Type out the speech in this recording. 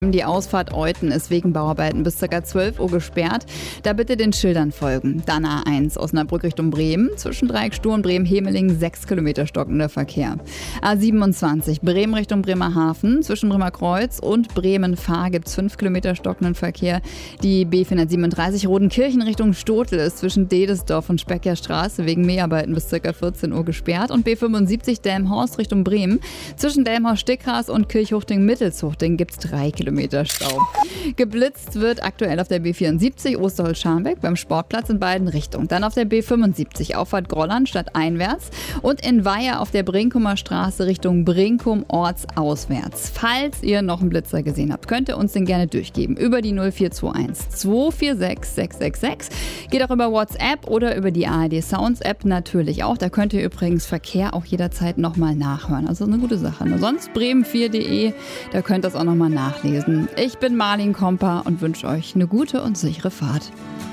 Die Ausfahrt Euthen ist wegen Bauarbeiten bis ca. 12 Uhr gesperrt. Da bitte den Schildern folgen. Dann A1 Osnabrück Richtung Bremen. Zwischen Dreieck Stur und Bremen-Hemeling 6 Kilometer stockender Verkehr. A27 Bremen Richtung Bremerhaven. Zwischen Bremerkreuz und Bremen-Fahr gibt es 5 Kilometer stockenden Verkehr. Die B437 Rodenkirchen Richtung Stotel ist zwischen Dedesdorf und Speckier Straße wegen Mäharbeiten bis ca. 14 Uhr gesperrt. Und B75 Delmenhorst Richtung Bremen. Zwischen Delmenhorst-Stickras und Kirchhuchting-Mittelshuchting gibt es 3 Kilometer Stau. Geblitzt wird aktuell auf der B74 Osterholz-Scharmbeck beim Sportplatz in beiden Richtungen. Dann auf der B75 Auffahrt Grolland stadteinwärts und in Weiher auf der Brinkumer Straße Richtung Brinkum ortsauswärts. Falls ihr noch einen Blitzer gesehen habt, könnt ihr uns den gerne durchgeben über die 0421 246 666. Geht auch über WhatsApp oder über die ARD Sounds App natürlich auch. Da könnt ihr übrigens Verkehr auch jederzeit nochmal nachhören. Also eine gute Sache. Sonst bremen4.de, da könnt ihr es auch nochmal nachlesen. Ich bin Marlin Kompa und wünsche euch eine gute und sichere Fahrt.